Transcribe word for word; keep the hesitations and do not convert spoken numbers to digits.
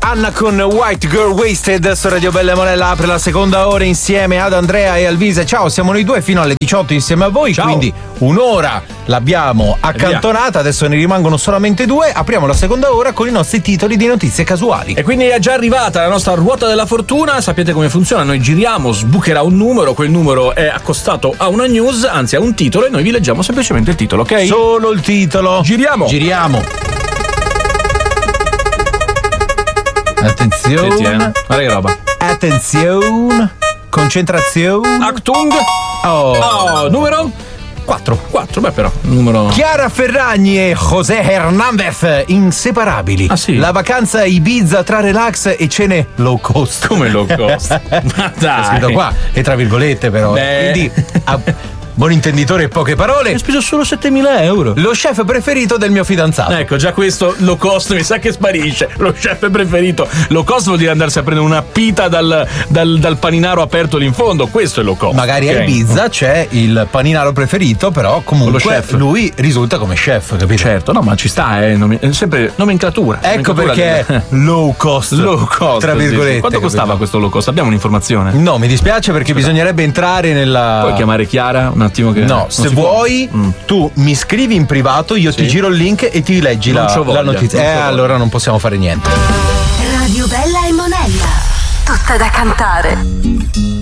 Anna con White Girl Wasted su Radio Bella e Monella apre la seconda ora insieme ad Andrea e Alvise. Ciao, siamo noi due fino alle diciotto insieme a voi. Ciao. Quindi un'ora l'abbiamo accantonata, adesso ne rimangono solamente due. Apriamo la seconda ora con i nostri titoli di notizie casuali. E quindi è già arrivata la nostra ruota della fortuna. Sapete come funziona? Noi giriamo, sbucherà un numero, quel numero è accostato a una news, anzi a un titolo, e noi vi leggiamo semplicemente il titolo, ok? Solo il titolo. Giriamo. Giriamo. Attenzione. Senti, eh. Guarda che roba. Attenzione. Concentrazione. Achtung. Oh. Oh, numero? quattro. quattro, beh però, numero... Chiara Ferragni e José Hernández inseparabili. Ah sì? La vacanza a Ibiza tra relax e cene low cost. Come low cost? Ma dai. È scritto qua, e tra virgolette però. Beh. Quindi, a buon intenditore e poche parole. Ho speso solo settemila euro. Lo chef preferito del mio fidanzato. Ecco, già questo low cost mi sa che sparisce. Lo chef preferito. Low cost vuol dire andarsi a prendere una pita dal, dal, dal paninaro aperto lì in fondo. Questo è low cost. Magari okay. A Ibiza c'è il paninaro preferito, però comunque chef. lui risulta come chef, capito? Certo, no, ma ci sta, eh. Nomi- sempre nomenclatura. Ecco nomenclatura perché del... low cost. Low cost. Tra virgolette. Sì. Quanto costava capito? questo low cost? Abbiamo un'informazione? No, mi dispiace perché Scusa. bisognerebbe entrare nella. Puoi chiamare Chiara un attimo che. No, se vuoi, mm. tu mi scrivi in privato, io sì. ti giro il link e ti leggi la, la notizia. Eh, allora non possiamo fare niente. Radio Bella e Monella. Tutta da cantare.